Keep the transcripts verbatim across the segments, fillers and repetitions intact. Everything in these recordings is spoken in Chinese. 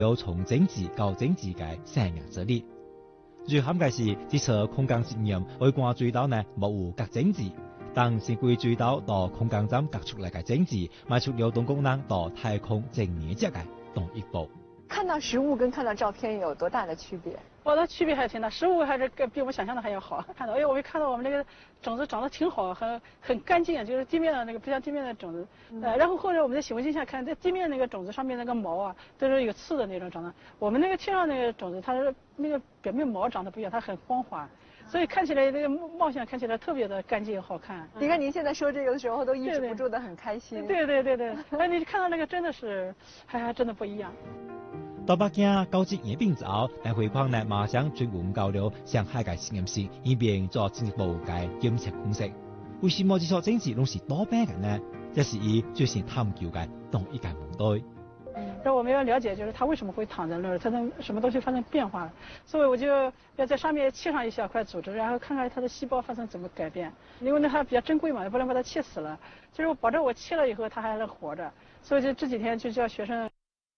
有從政治到政治嘅生命之力。最坎嘅是，這次空間實驗會關注到呢冇有各政治，但是關注到到空間站隔出嚟嘅政治，邁出了東功能到太空正面嘅動一步。 看到實物跟看到照片有多大的區別？ 我的區別還挺大，實物還是比我們想象的還要好。看到，哎，我會看到我們那個種子長得挺好，很很乾淨，就是地面的那個不像地面的種子。嗯、呃，然後或者我們在顯微鏡下看，在地面那個種子上面那個毛啊，都是有刺的那種長得。我們那個天上那個種子，它是那個表面毛長得不一樣，它很光滑，所以看起來那個貌相看起來特別的乾淨好看。 你看您現在說這個的時候，都抑制不住的很開心。 對對對對，哎，你看到那個真的是，還還真的不一樣。 到北京高級演變之後，但會幫呢馬上專門交流上海嘅實驗室，以便做進一步嘅檢測分析。為什麼這所政治攏是多變嘅呢？這是以最先探究嘅同一個問題。 嗯，那我們要了解，就是它為什麼會躺在那兒，它能什麼東西發生變化，所以我就要在上面切上一小塊組織，然後看看它的細胞發生怎麼改變。因為呢它比較珍貴嘛，不能把它切死了。就是我保證我切了以後它還能活着，所以就這幾天就叫學生。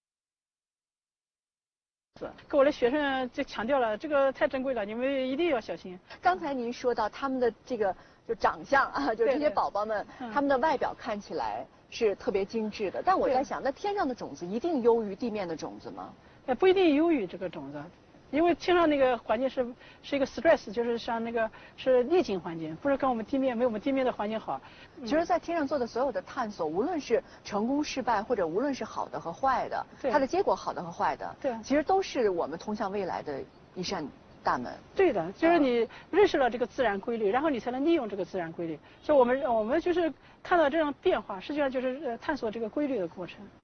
跟我的學生就強調了，這個太珍貴了，你們一定要小心。 剛才您說到他們的這個就長相啊，就這些寶寶們，他們的外表看起來是特別精緻的。但我在想，那天上的種子一定優於地面的種子嗎？ 也不一定優於這個種子，因為天上那個環境是是一個 stress，就是像那個是逆境環境，不是跟我們地面沒有我們地面的環境好。 其實，在天上做的所有的探索，無論是成功失敗，或者無論是好的和壞的，它的結果好的和壞的， 對， 其實都是我們通向未來的一扇大門。 對的，就是你認識了這個自然規律，然後你才能利用這個自然規律。所以我們我們就是看到這樣變化，實際上就是探索這個規律的過程。